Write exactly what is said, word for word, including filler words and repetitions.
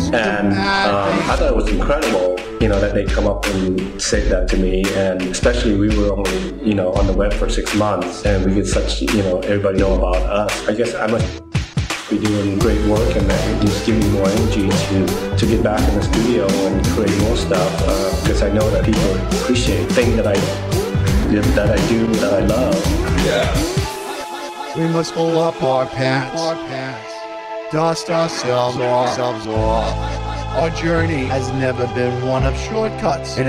And um, I thought it was incredible, you know, that they come up and say that to me. And especially we were only, you know, on the web for six months and we get such, you know, everybody know about us. I guess I must be doing great work and that just give me more energy to, to get back in the studio and create more stuff uh, because I know that people appreciate things that I, that I do, that I love. Yeah. We must pull up our pants, our pants, dust ourselves off, ourselves off. Our journey has never been one of shortcuts. It